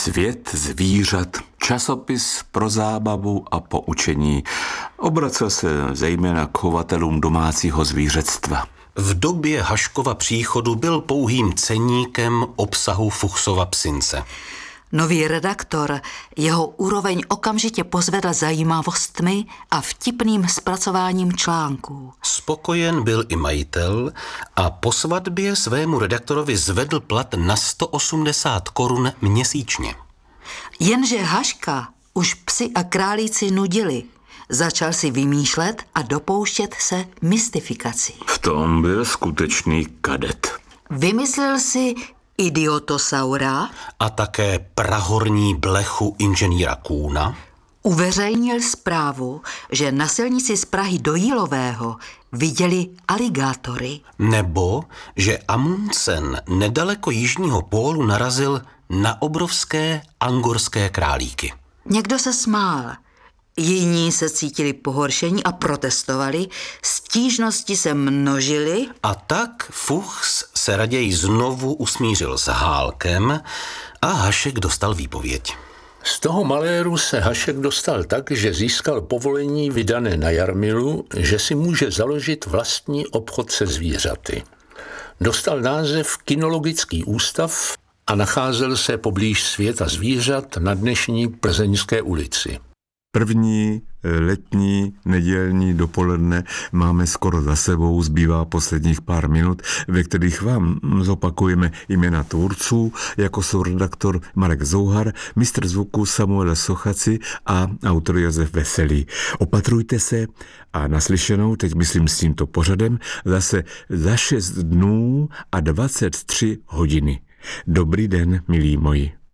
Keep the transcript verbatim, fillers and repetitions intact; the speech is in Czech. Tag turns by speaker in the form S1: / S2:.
S1: Svět zvířat, časopis pro zábavu a poučení. Obracel se zejména k chovatelům domácího zvířectva.
S2: V době Haškova příchodu byl pouhým ceníkem obsahu Fuchsova Psince.
S3: Nový redaktor jeho úroveň okamžitě pozvedl zajímavostmi a vtipným zpracováním článků.
S2: Spokojen byl i majitel a po svatbě svému redaktorovi zvedl plat na sto osmdesát korun měsíčně.
S3: Jenže Haška už psi a králíci nudili. Začal si vymýšlet a dopouštět se mystifikací.
S1: V tom byl skutečný kadet.
S3: Vymyslel si idiotosaura
S2: A také prahorní blechu inženýra Kůna.
S3: Uveřejnil zprávu, že na silnici z Prahy do Jílového viděli aligátory.
S2: Nebo, že Amundsen nedaleko jižního pólu narazil na obrovské angorské králíky.
S3: Někdo se smál, jiní se cítili pohoršení a protestovali, stížnosti se množily.
S2: A tak Fuchs se raději znovu usmířil s Hálkem a Hašek dostal výpověď.
S4: Z toho maléru se Hašek dostal tak, že získal povolení vydané na Jarmilu, že si může založit vlastní obchod se zvířaty. Dostal název Kynologický ústav a nacházel se poblíž Světa zvířat na dnešní Plzeňské ulici.
S1: První letní nedělní dopoledne máme skoro za sebou, zbývá posledních pár minut, ve kterých vám zopakujeme jména tvůrců, jako jsou redaktor Marek Zouhar, mistr zvuku Samuel Sochaci a autor Josef Veselý. Opatrujte se a naslyšenou, teď myslím s tímto pořadem, zase za šest dnů a dvacet tři hodiny. Dobrý den, milí moji.